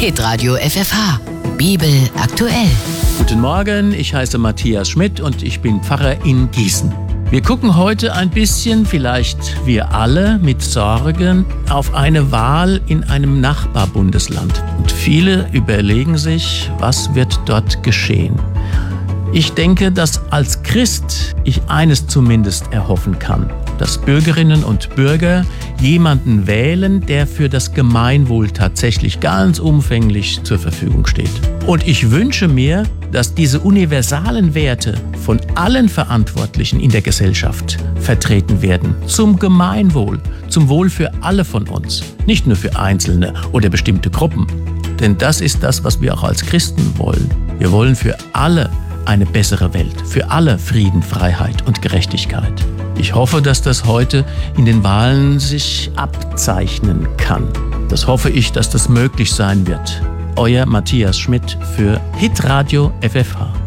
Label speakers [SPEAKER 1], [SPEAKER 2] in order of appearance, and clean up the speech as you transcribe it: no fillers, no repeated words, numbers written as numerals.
[SPEAKER 1] Hitradio FFH. Bibel aktuell.
[SPEAKER 2] Guten Morgen, ich heiße Matthias Schmidt und ich bin Pfarrer in Gießen. Wir gucken heute ein bisschen, vielleicht wir alle, mit Sorgen auf eine Wahl in einem Nachbarbundesland. Und viele überlegen sich, was wird dort geschehen. Ich denke, dass als Christ ich eines zumindest erhoffen kann, dass Bürgerinnen und Bürger jemanden wählen, der für das Gemeinwohl tatsächlich ganz umfänglich zur Verfügung steht. Und ich wünsche mir, dass diese universalen Werte von allen Verantwortlichen in der Gesellschaft vertreten werden, zum Gemeinwohl, zum Wohl für alle von uns, nicht nur für Einzelne oder bestimmte Gruppen. Denn das ist das, was wir auch als Christen wollen. Wir wollen für alle eine bessere Welt, für alle Frieden, Freiheit und Gerechtigkeit. Ich hoffe, dass das heute in den Wahlen sich abzeichnen kann. Das hoffe ich, dass das möglich sein wird. Euer Matthias Schmidt für Hitradio FFH.